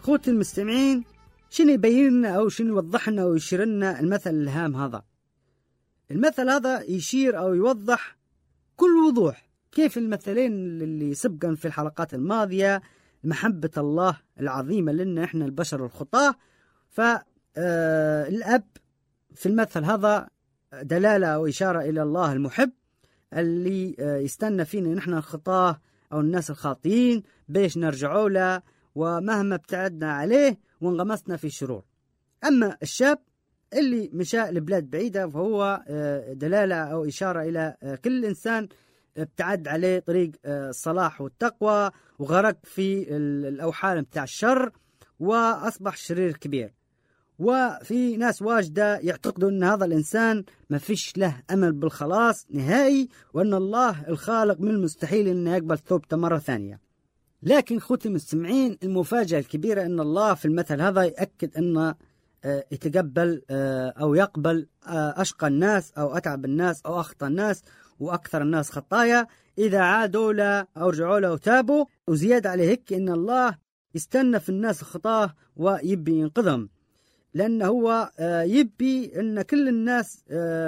خوتي المستمعين، شنو يبين لنا أو شنو يوضح لنا أو يشير لنا المثل الهام هذا؟ المثل هذا يشير أو يوضح كل وضوح كيف المثلين اللي سبقا في الحلقات الماضية، محبة الله العظيمة لنا إحنا البشر الخطاة. فالأب في المثل هذا دلالة أو إشارة إلى الله المحب اللي يستنى فينا نحن الخطاة أو الناس الخاطئين بيش نرجعوا له ومهما ابتعدنا عليه وانغمسنا في الشرور. أما الشاب اللي مشى لبلاد بعيدة فهو دلالة أو إشارة إلى كل إنسان ابتعد عليه طريق الصلاح والتقوى وغرق في الأوحال متاع الشر وأصبح شرير كبير. وفي ناس واجدة يعتقدوا أن هذا الإنسان ما فيش له أمل بالخلاص نهائي، وأن الله الخالق من المستحيل أنه يقبل توبته مرة ثانية. لكن خوتي المستمعين، المفاجأة الكبيرة أن الله في المثل هذا يأكد أنه يتقبل أو يقبل أشقى الناس أو أتعب الناس أو أخطأ الناس وأكثر الناس خطايا إذا عادوا له أو رجعوا له وتابوا. وزيادة عليه هيك أن الله يستنى في الناس الخطاة ويبي ينقذهم، لأنه هو يبي أن كل الناس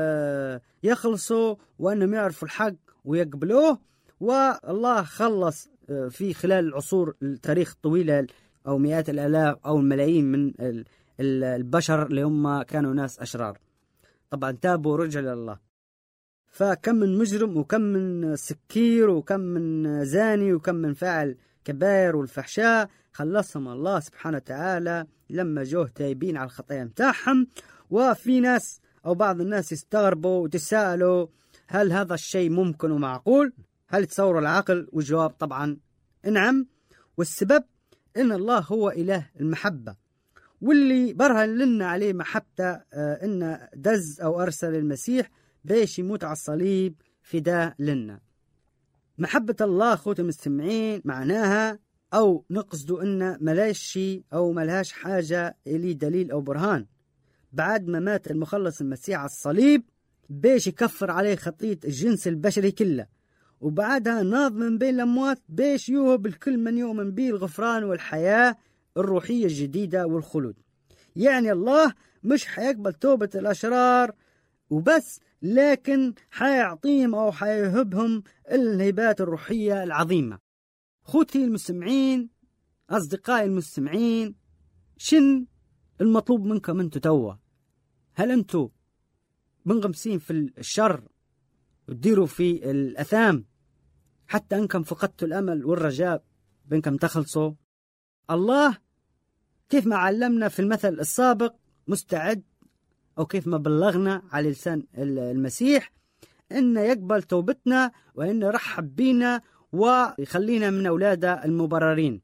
يخلصوا وأنهم يعرفوا الحق ويقبلوه. والله خلص في خلال العصور التاريخ الطويلة أو مئات الآلاف أو الملايين من البشر اللي هم كانوا ناس أشرار، طبعا تابوا ورجعوا لله. فكم من مجرم وكم من سكير وكم من زاني وكم من فاعل كبائر والفحشاء خلصهم الله سبحانه وتعالى لما جوه تايبين على الخطايا متاعهم. وفي ناس أو بعض الناس يستغربوا وتساءلوا هل هذا الشيء ممكن ومعقول؟ هل تصور العقل؟ والجواب طبعا نعم. والسبب إن الله هو إله المحبة، واللي برهن لنا عليه محبته إن دز أو أرسل المسيح بيش يموت على الصليب فداء لنا. محبة الله خوتي المستمعين معناها أو نقصدوا إن ملاش شيء أو ملهاش حاجة إلي دليل أو برهان بعد ما مات المخلص المسيح على الصليب بيش يكفر عليه خطية الجنس البشري كله، وبعدها ناض من بين الأموات بيش يوهب الكل من يؤمن به الغفران والحياة الروحية الجديدة والخلود. يعني الله مش حيقبل توبة الأشرار وبس، لكن حيعطيهم أو حيهبهم الهبات الروحية العظيمة. خوتي المستمعين، أصدقائي المستمعين، شن المطلوب منكم أنتوا توا؟ هل أنتوا منغمسين في الشر وتديروا في الأثام حتى أنكم فقدتوا الأمل والرجاء بأنكم تخلصوا؟ الله كيف ما علمنا في المثل السابق مستعد، أو كيف ما بلغنا على لسان المسيح إنه يقبل توبتنا وإنه يرحب بينا ويخلينا من أولاده المبررين.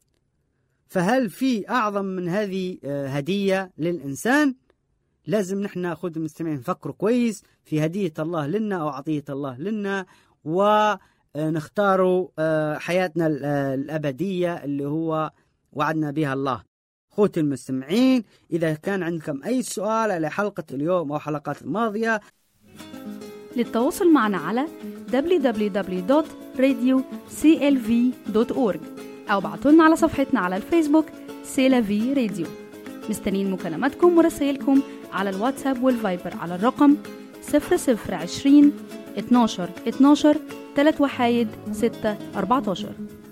فهل في أعظم من هذه هدية للإنسان؟ لازم نحن ناخذ المستمعين نفكر كويس في هدية الله لنا أو عطية الله لنا، ونختاروا حياتنا الأبدية اللي هو وعدنا بها الله. خوتي المستمعين، إذا كان عندكم أي سؤال على حلقة اليوم أو حلقات الماضية، للتواصل معنا على www.radioclv.org أو بعتولنا على صفحتنا على الفيسبوك سيلافي راديو. مستنين مكالماتكم ورسائلكم على الواتساب والفايبر على الرقم 0020 12 12 3 وحايد 6 14.